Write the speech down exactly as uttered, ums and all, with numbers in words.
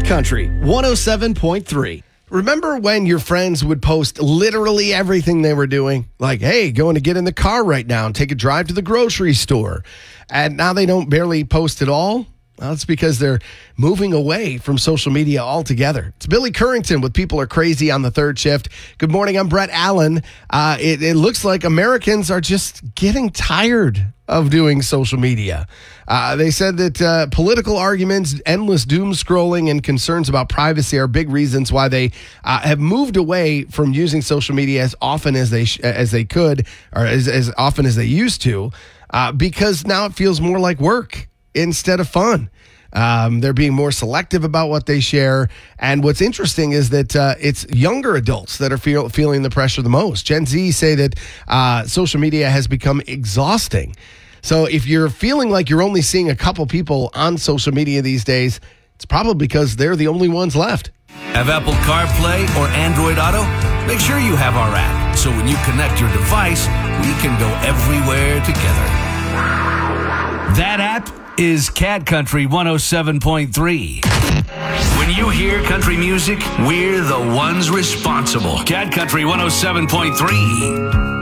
Cat Country one oh seven point three. Remember when your friends would post literally everything they were doing? Like, hey, going to get in the car right now and take a drive to the grocery store. And now they don't barely post at all? Well, it's because they're moving away from social media altogether. It's Billy Currington with People Are Crazy on the third shift. Good morning, I'm Brett Allen. Uh, it, it looks like Americans are just getting tired of doing social media. Uh, they said that uh, political arguments, endless doom scrolling, and concerns about privacy are big reasons why they uh, have moved away from using social media as often as they sh- as they could, or as, as often as they used to, uh, because now it feels more like work instead of fun. Um, they're being more selective about what they share. And what's interesting is that uh, it's younger adults that are feel, feeling the pressure the most. Gen Z say that uh, social media has become exhausting. So if you're feeling like you're only seeing a couple people on social media these days, it's probably because they're the only ones left. Have Apple CarPlay or Android Auto? Make sure you have our app, so when you connect your device, we can go everywhere together. That app is Cat Country one oh seven point three. When you hear country music, we're the ones responsible. Cat Country one oh seven point three.